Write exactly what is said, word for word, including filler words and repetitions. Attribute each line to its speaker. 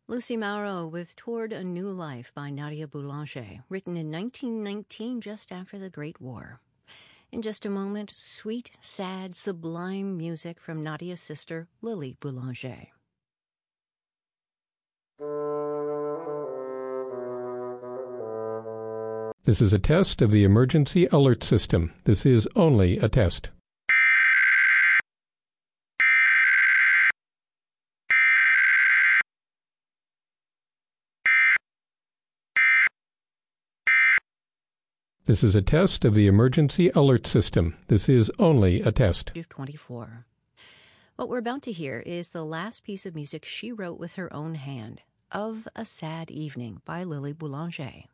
Speaker 1: Lucy Mauro with Toward a New Life by Nadia Boulanger, written in nineteen nineteen, just after the Great War. In just a moment, sweet, sad, sublime music from Nadia's sister, Lily Boulanger.
Speaker 2: This is a test of the emergency alert system. This is only a test. This is a test of the emergency alert system. This is only a test.
Speaker 1: twenty-four. What we're about to hear is the last piece of music she wrote with her own hand, Of a Sad Evening by Lily Boulanger.